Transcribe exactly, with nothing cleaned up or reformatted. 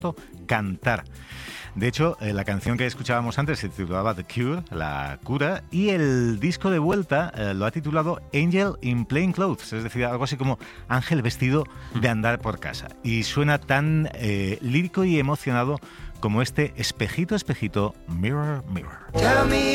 cantar. De hecho, eh, la canción que escuchábamos antes se titulaba The Cure, La Cura, y el disco de vuelta eh, lo ha titulado Angel in Plain Clothes, es decir, algo así como Ángel vestido de andar por casa. Y suena tan eh, lírico y emocionado como este Espejito, espejito, mirror, mirror.